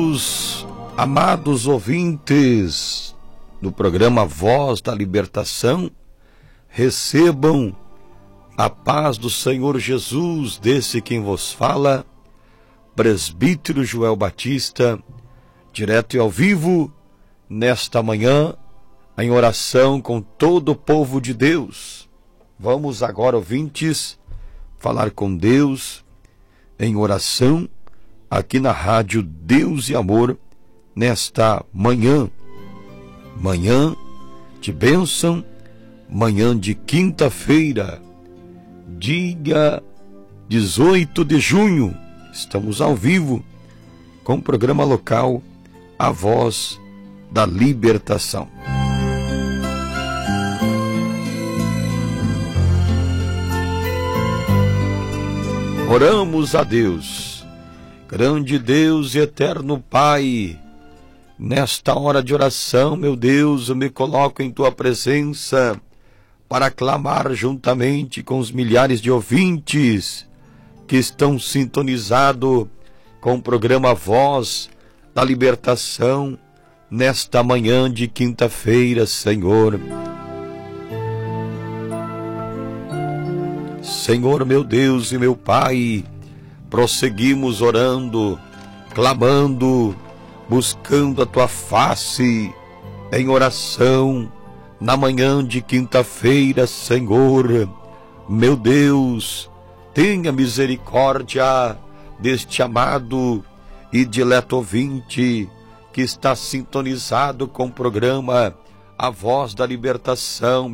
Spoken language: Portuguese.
Os amados ouvintes do programa Voz da Libertação, recebam a paz do Senhor Jesus, desse quem vos fala, presbítero Joel Batista, direto e ao vivo, nesta manhã, em oração com todo o povo de Deus. Vamos agora, ouvintes, falar com Deus em oração, aqui na Rádio Deus e Amor, nesta manhã de bênção, manhã de quinta-feira, dia 18 de junho, estamos ao vivo com o programa local A Voz da Libertação. Oramos a Deus, grande Deus e eterno Pai. Nesta hora de oração, meu Deus, eu me coloco em Tua presença para clamar juntamente com os milhares de ouvintes que estão sintonizados com o programa Voz da Libertação nesta manhã de quinta-feira, Senhor. Senhor, meu Deus e meu Pai, prosseguimos orando, clamando, buscando a Tua face em oração na manhã de quinta-feira, Senhor. Meu Deus, tenha misericórdia deste amado e dileto ouvinte que está sintonizado com o programa A Voz da Libertação.